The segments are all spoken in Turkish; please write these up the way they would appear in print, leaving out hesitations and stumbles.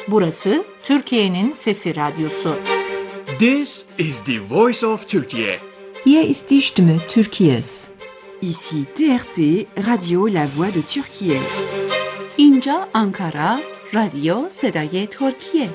Burası Türkiye'nin Sesi Radyosu. This is the voice of Turkey. Hier ist die Stimme Türkiye's. Ici TRT, Radio La Voix de Türkiye. اینجا آنکارا، رادیو صدای ترکیه.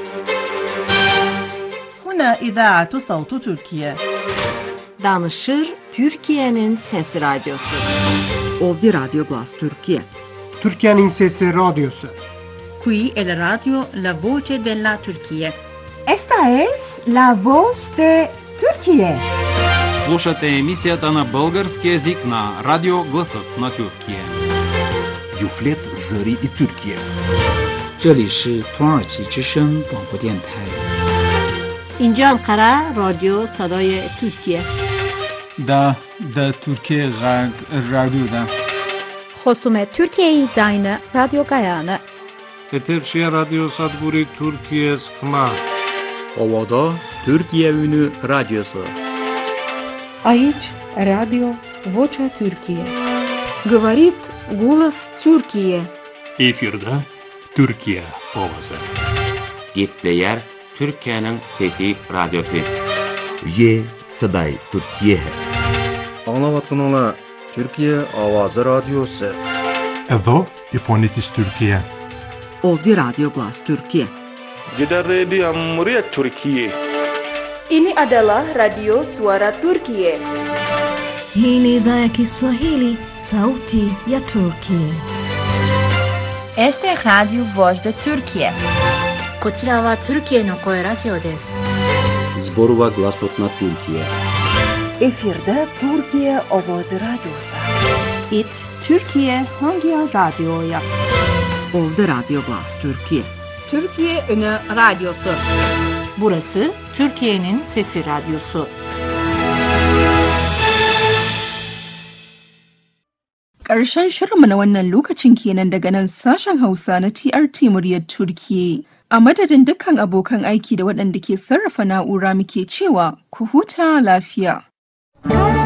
هنا إذاعة صوت تركيا. Danışır Türkiye'nin Sesi Radyosu. Ovdje Radio Glas Türkiye. Türkiye'nin Sesi Radyosu. Qui è la radio La Voce della Turchia. Esta es La Voz de Turquía. Слушате емисията на български език на Радио Гласът на Türkiye. Юфлет Зари и Türkiye. 这里是土耳其之声广播电台。 اینجا انقره رادیو صدای ترکیه. دا Türkiye رادیو خصوم ترکیه زاین رادیو گایانه. Eterşehir Radyo Sadburi Türkiye Sıkma. Ovada Türkiye Ünü Radyosu. Aici Radio Vocea Türkiye. Говорит голос Türkiye. Efirde Türkiye Ovası. Gitleyer Türkiye'nin Fethi Radyosu. Ye Saday Türkiye. Anlavatkanlar Türkiye Avazı Radyosu. Evo İfonitis Türkiye. Ovdje Radio Glas Türkiye. Gider Radio Muryat Türkiye. Ini adalah Radio Suara Turkiye. Hii ni idhaa ya Kiswahili, sauti ya Turkiye. Este es Radio Voz de Turkiye. こちらはトルキエの声ラジオです。 Zborova Glasot na Türkiye. Efirde Türkiye Avazı Radyosu. It Türkiye hangi radyoya? Ovdje Radio Glas Türkiye. Türkiye Ünü Radyosu. Burası Türkiye'nin Sesi Radyosu. Ƙarshen shirinmu na wannan lokacin kenan daga nan sashen Hausa na TRT Muryar Turkiye. A madadin dukkan abokan aiki da waɗanda ke sarrafa na'ura muke cewa ku huta lafiya.